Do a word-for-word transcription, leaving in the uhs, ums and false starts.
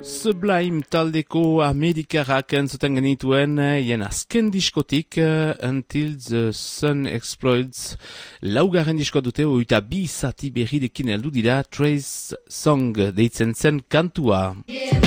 Sublime taldeko Amerikarrak entzuten genituen jen azken diskotik uh, Until the Sun Explodes laugarren diskoa dute oita bi zati berridekin heldu dira Trace Song deitzen zen kantua. Yeah.